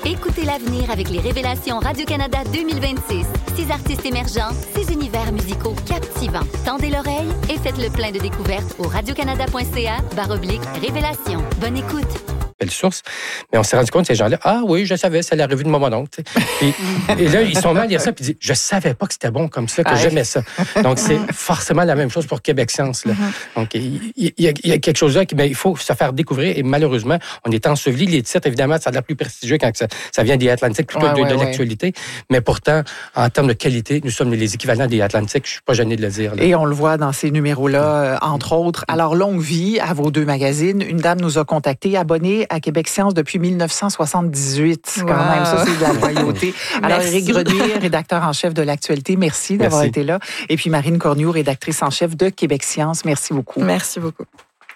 Écoutez l'avenir avec les Révélations Radio-Canada 2026. 6 artistes émergents, 6 univers musicaux captivants. Tendez l'oreille et faites le plein de découvertes au radiocanada.ca/révélation. Bonne écoute. Belle source. Mais on s'est rendu compte, ces gens-là, ah oui, je savais, c'est la revue de mon oncle. Et là, ils sont mal à lire ça, puis ils disent, je savais pas que c'était bon comme ça, que j'aimais ça. Donc, c'est forcément la même chose pour Québec Science. Là. Donc, il y a quelque chose là, mais il faut se faire découvrir. Et malheureusement, on est enseveli. Les titres, évidemment, ça a l'air plus prestigieux quand ça vient des Atlantiques, plutôt de l'actualité. Mais pourtant, en termes de qualité, nous sommes les équivalents des Atlantiques. Je suis pas gêné de le dire. Là. Et on le voit dans ces numéros-là, entre autres. Alors, longue vie à vos deux magazines. Une dame nous a contactés, abonnée à Québec Science depuis 1978. Wow. Quand même, ça, c'est de la loyauté. Alors, Éric Grenier, rédacteur en chef de l'actualité, merci d'avoir été là. Et puis, Marine Cornioux, rédactrice en chef de Québec Science. Merci beaucoup. Merci beaucoup.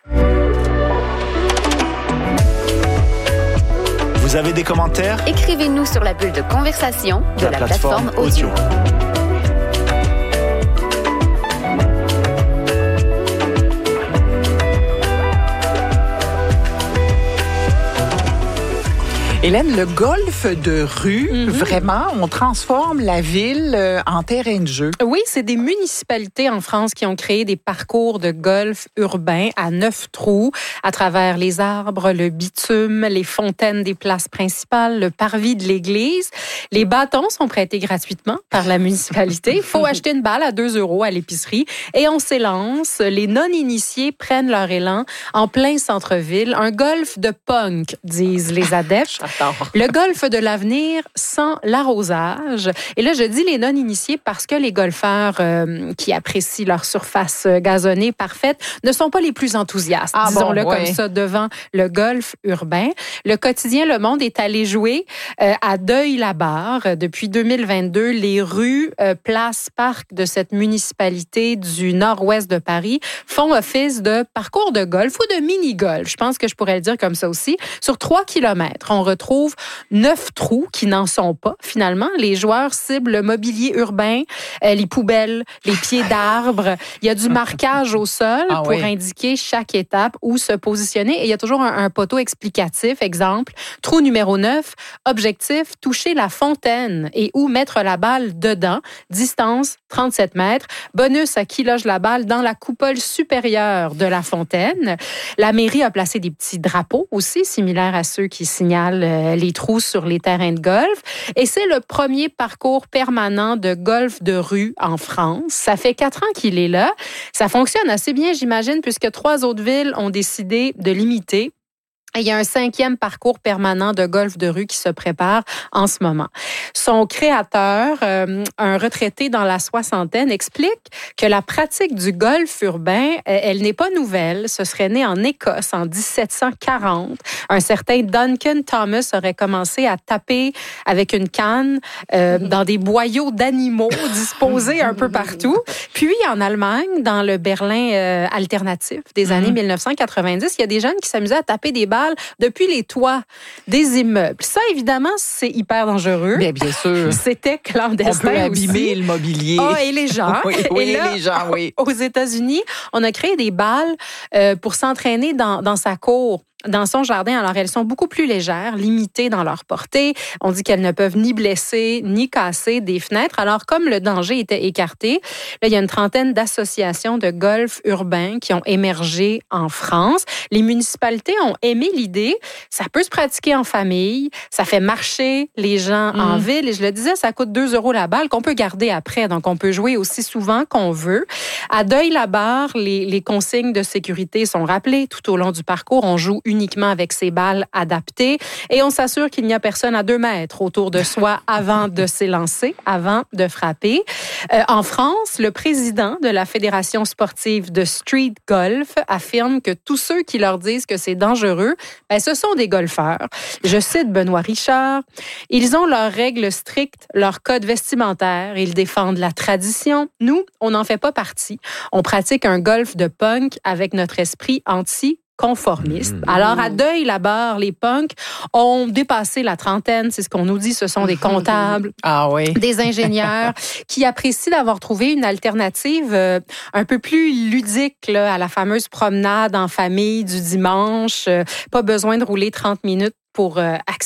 Vous avez des commentaires? Écrivez-nous sur la bulle de conversation de la plateforme audio. Hélène, le golf de rue, vraiment, on transforme la ville en terrain de jeu. Oui, c'est des municipalités en France qui ont créé des parcours de golf urbains à 9 trous à travers les arbres, le bitume, les fontaines des places principales, le parvis de l'église. Les bâtons sont prêtés gratuitement par la municipalité. Il faut acheter une balle à 2 € à l'épicerie et on s'élance. Les non-initiés prennent leur élan en plein centre-ville. Un golf de punk, disent les adeptes. Le golf de l'avenir sans l'arrosage. Et là, je dis les non-initiés parce que les golfeurs qui apprécient leur surface gazonnée parfaite ne sont pas les plus enthousiastes, disons-le comme ça, devant le golf urbain. Le quotidien Le Monde est allé jouer à Deuil-la-Barre. Depuis 2022, les rues, places, parcs de cette municipalité du nord-ouest de Paris font office de parcours de golf ou de mini-golf. Je pense que je pourrais le dire comme ça aussi. Sur 3 kilomètres, on retrouve 9 trous qui n'en sont pas, finalement. Les joueurs ciblent le mobilier urbain, les poubelles, les pieds d'arbres. Il y a du marquage au sol pour indiquer chaque étape où se positionner. Et il y a toujours un poteau explicatif. Exemple, trou numéro 9, objectif, toucher la fontaine et où mettre la balle dedans. Distance, 37 mètres. Bonus à qui loge la balle dans la coupole supérieure de la fontaine. La mairie a placé des petits drapeaux aussi, similaires à ceux qui signalent les trous sur les terrains de golf. Et c'est le premier parcours permanent de golf de rue en France. Ça fait 4 ans qu'il est là. Ça fonctionne assez bien, j'imagine, puisque 3 autres villes ont décidé de l'imiter. Et il y a un 5e parcours permanent de golf de rue qui se prépare en ce moment. Son créateur, un retraité dans la soixantaine, explique que la pratique du golf urbain, elle n'est pas nouvelle. Ce serait né en Écosse en 1740. Un certain Duncan Thomas aurait commencé à taper avec une canne dans des boyaux d'animaux disposés un peu partout. Puis en Allemagne, dans le Berlin alternatif des années 1990, il y a des jeunes qui s'amusaient à taper des balles depuis les toits des immeubles. Ça, évidemment, c'est hyper dangereux. Bien sûr. C'était clandestin aussi. On peut abîmer le mobilier. Et les gens. Et là, les gens, aux États-Unis, on a créé des balles pour s'entraîner dans sa cour. Dans son jardin. Alors, elles sont beaucoup plus légères, limitées dans leur portée. On dit qu'elles ne peuvent ni blesser, ni casser des fenêtres. Alors, comme le danger était écarté, là, il y a une trentaine d'associations de golf urbain qui ont émergé en France. Les municipalités ont aimé l'idée. Ça peut se pratiquer en famille. Ça fait marcher les gens en ville. Et je le disais, ça coûte 2 € la balle qu'on peut garder après. Donc, on peut jouer aussi souvent qu'on veut. À Deuil-la-Barre, les consignes de sécurité sont rappelées tout au long du parcours. On joue uniquement avec ses balles adaptées et on s'assure qu'il n'y a personne à 2 mètres autour de soi avant de s'élancer, avant de frapper. En France, le président de la Fédération sportive de street golf affirme que tous ceux qui leur disent que c'est dangereux, ce sont des golfeurs. Je cite Benoît Richard. Ils ont leurs règles strictes, leur code vestimentaire. Ils défendent la tradition. Nous, on n'en fait pas partie. On pratique un golf de punk avec notre esprit anti-conformiste. Alors, à Deuil-la-Barre, les punks ont dépassé la trentaine. C'est ce qu'on nous dit. Ce sont des comptables, des ingénieurs qui apprécient d'avoir trouvé une alternative un peu plus ludique là, à la fameuse promenade en famille du dimanche. Pas besoin de rouler 30 minutes pour